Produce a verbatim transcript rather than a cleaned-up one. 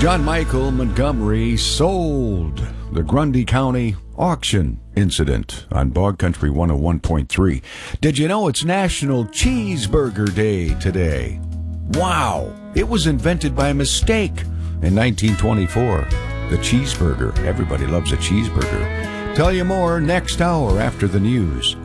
John Michael Montgomery sold the Grundy County auction incident on Bog Country one oh one point three. Did you know it's National Cheeseburger Day today? Wow! It was invented by mistake in nineteen twenty-four. The cheeseburger. Everybody loves a cheeseburger. Tell you more next hour after the news.